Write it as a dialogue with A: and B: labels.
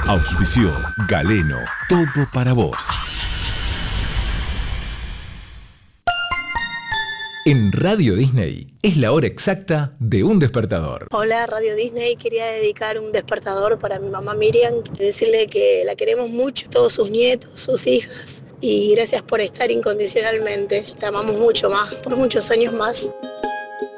A: Auspició Galeno, todo para vos. En Radio Disney es la hora exacta de un despertador.
B: Hola Radio Disney, quería dedicar un despertador para mi mamá Miriam, decirle que la queremos mucho, todos sus nietos, sus hijas, y gracias por estar incondicionalmente. Te amamos mucho más, por muchos años más.